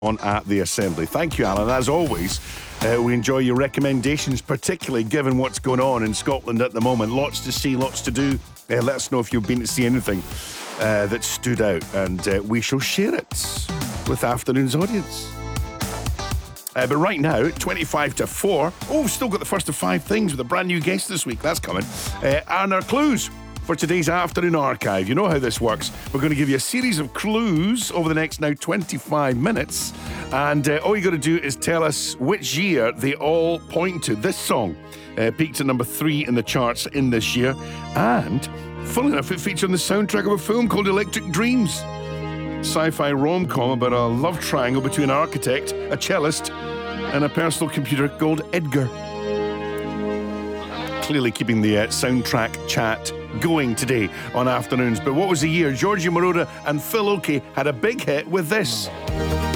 on at the Assembly. Thank you, Alan. As always, we enjoy your recommendations, particularly given what's going on in Scotland at the moment. Lots to see, lots to do. Let us know if you've been to see anything that stood out, and we shall share it with afternoon's audience. But right now, 25 to 4. Oh, we've still got the first of 5 things with a brand new guest this week. That's coming. And our clues for today's afternoon archive. You know how this works. We're going to give you a series of clues over the next now 25 minutes. And all you got to do is tell us which year they all point to. This song peaked at number 3 in the charts in this year. And, funnily enough, it featured on the soundtrack of a film called Electric Dreams. Sci-fi rom-com about a love triangle between an architect, a cellist, and a personal computer called Edgar. Clearly keeping the soundtrack chat going today on afternoons. But what was the year? Giorgio Moroder and Phil Oakey had a big hit with this.